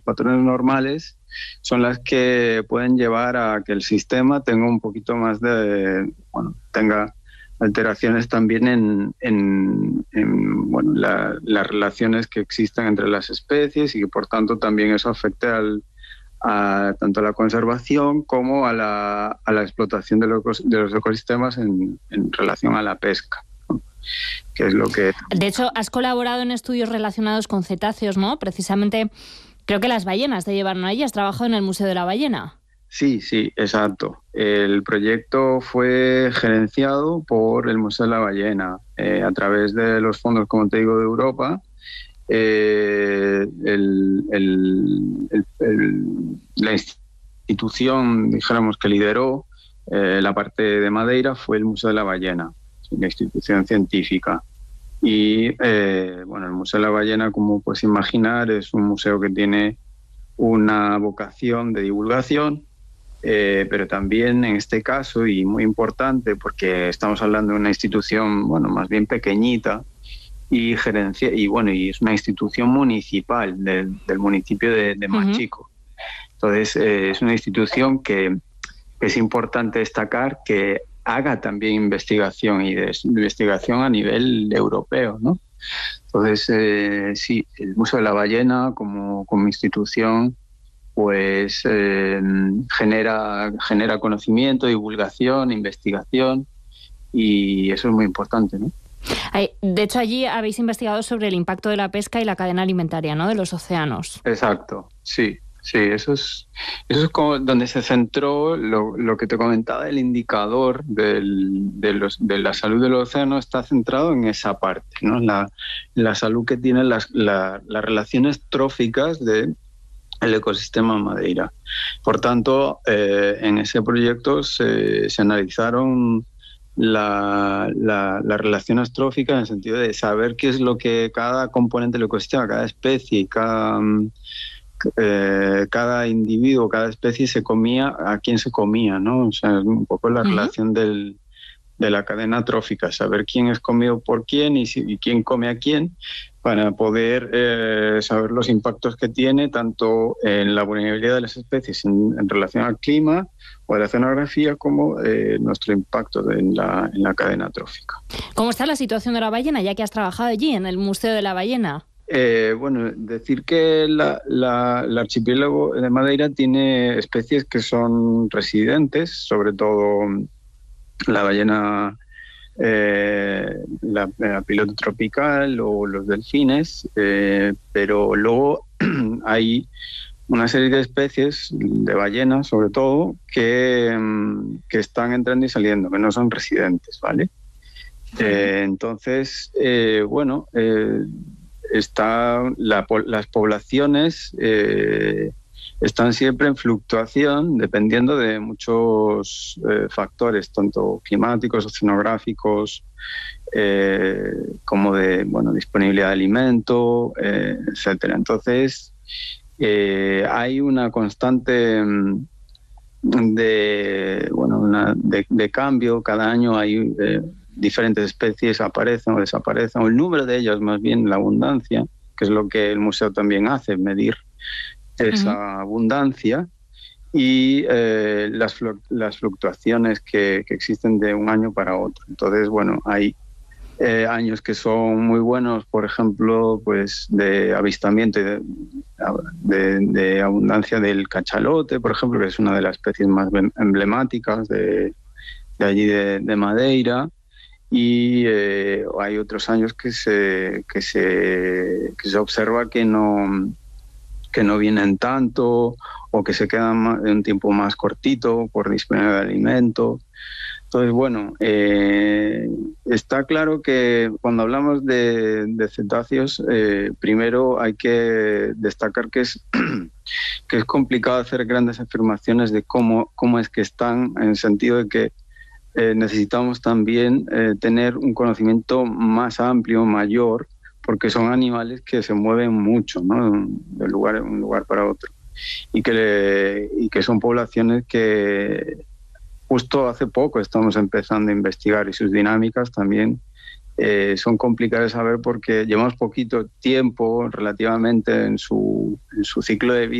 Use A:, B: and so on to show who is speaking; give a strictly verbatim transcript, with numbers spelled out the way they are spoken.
A: patrones normales son las que pueden llevar a que el sistema tenga un poquito más de, bueno, tenga alteraciones también en, en, en bueno, la, las relaciones que existen entre las especies y que por tanto también eso afecte al, a tanto a la conservación como a la, a la explotación de los, de los ecosistemas en, en relación a la pesca, ¿no? Que es lo que...
B: De hecho, has colaborado en estudios relacionados con cetáceos, ¿no? Precisamente, creo que las ballenas te llevaron allí. ¿Has trabajado en el Museo de la Ballena?
A: Sí, sí, exacto. El proyecto fue gerenciado por el Museo de la Ballena eh, a través de los fondos, como te digo, de Europa. Eh, el, el, el, el, la institución, dijéramos, que lideró eh, la parte de Madeira fue el Museo de la Ballena, la institución científica. Y eh, bueno, el Museo de la Ballena, como puedes imaginar, es un museo que tiene una vocación de divulgación, eh, pero también en este caso, y muy importante, porque estamos hablando de una institución, bueno, más bien pequeñita, y gerencia y bueno y es una institución municipal del, del municipio de, de Machico. Uh-huh. Entonces eh, es una institución que, que es importante destacar que haga también investigación y de, investigación a nivel europeo, ¿no? Entonces eh, sí, el Museo de la Ballena como, como institución pues eh, genera genera conocimiento, divulgación, investigación, y eso es muy importante, ¿no?
B: De hecho, allí habéis investigado sobre el impacto de la pesca y la cadena alimentaria, ¿no?, de los océanos.
A: Exacto, sí, sí, eso es, eso es como donde se centró lo, lo que te comentaba, el indicador del, de, los, de la salud del océano está centrado en esa parte, ¿no? La, la salud que tienen las, la, las relaciones tróficas del ecosistema Madeira. Por tanto, eh, en ese proyecto se, se analizaron La, la, la relación astrófica en el sentido de saber qué es lo que cada componente del ecosistema, cada especie, cada, eh, cada individuo, cada especie se comía, a quién se comía, ¿no? O sea, es un poco la uh-huh. relación del, de la cadena trófica, saber quién es comido por quién y, si, y quién come a quién, para poder eh, saber los impactos que tiene tanto en la vulnerabilidad de las especies en, en relación al clima o a la oceanografía como eh, nuestro impacto en la, en la cadena trófica.
B: ¿Cómo está la situación de la ballena, ya que has trabajado allí en el Museo de la Ballena?
A: Eh, bueno, decir que la, la, el archipiélago de Madeira tiene especies que son residentes, sobre todo la ballena Eh, la, la piloto tropical o los delfines, eh, pero luego hay una serie de especies de ballenas, sobre todo, que, que están entrando y saliendo, que no son residentes, ¿vale? Eh, entonces, eh, bueno, eh, está la, las poblaciones eh, están siempre en fluctuación dependiendo de muchos eh, factores, tanto climáticos, oceanográficos, eh, como de bueno, disponibilidad de alimento, eh, etcétera. Entonces, eh, hay una constante de, bueno, una, de, de cambio. Cada año hay eh, diferentes especies aparecen o desaparecen, o el número de ellas, más bien la abundancia, que es lo que el museo también hace, medir esa uh-huh. abundancia y eh, las, las fluctuaciones que, que existen de un año para otro. Entonces, bueno, hay eh, años que son muy buenos, por ejemplo, pues de avistamiento y de, de, de abundancia del cachalote, por ejemplo, que es una de las especies más emblemáticas de, de allí de, de Madeira. Y eh, hay otros años que se, que se, que se observa que no... que no vienen tanto o que se quedan en un tiempo más cortito por disponibilidad de alimento. Entonces, bueno, eh, está claro que cuando hablamos de, de cetáceos, eh, primero hay que destacar que es, que es complicado hacer grandes afirmaciones de cómo, cómo es que están, en el sentido de que eh, necesitamos también eh, tener un conocimiento más amplio, mayor, porque son animales que se mueven mucho, ¿no?, de lugar, un lugar para otro, y que, le, y que son poblaciones que justo hace poco estamos empezando a investigar, y sus dinámicas también eh, son complicadas de saber porque llevamos poquito tiempo relativamente en su, en su ciclo de vida.